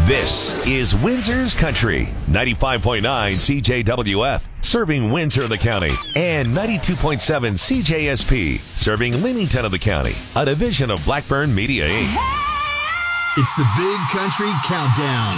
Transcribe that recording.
This is Windsor's Country, 95.9 CJWF, serving Windsor of the County, and 92.7 CJSP, serving Leamington of the County, a division of Blackburn Media, Inc. It's the Big Country Countdown